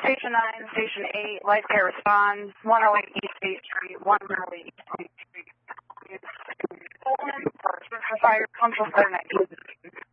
Station 9, Station 8, Life Care responds, 108 East State Street, 108 East State Street. It's Coleman for fire, punctual 719.